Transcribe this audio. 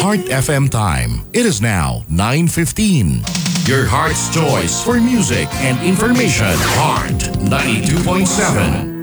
Heart FM time. It is now 9:15. Your heart's choice for music and information. Heart 92.7.